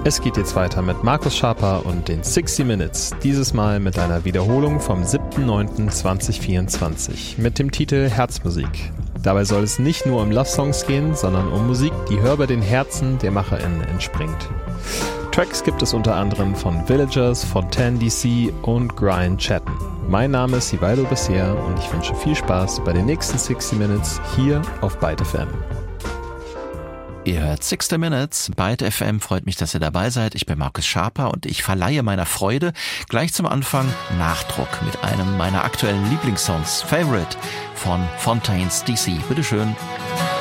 Es geht jetzt weiter mit Markus Schaper und den 60 Minutes, dieses Mal mit einer Wiederholung vom 7.9.2024 mit dem Titel Herzmusik. Dabei soll es nicht nur um Love-Songs gehen, sondern um Musik, die hörbar den Herzen der MacherInnen entspringt. Tracks gibt es unter anderem von Villagers, Fontaine DC und Grind Chatten. Mein Name ist Sivaldo Bisser und ich wünsche viel Spaß bei den nächsten 60 Minutes hier auf Byte FM. Ihr hört 60 Minutes, Byte FM, freut mich, dass ihr dabei seid. Ich bin Markus Schaper und ich verleihe meiner Freude gleich zum Anfang Nachdruck mit einem meiner aktuellen Lieblingssongs, Favorite von Fontaine DC. Bitteschön.